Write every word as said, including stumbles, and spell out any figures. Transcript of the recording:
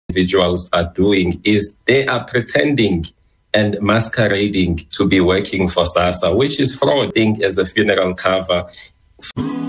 individuals are doing is they are pretending and masquerading to be working for SASSA, which is fraud as a funeral cover.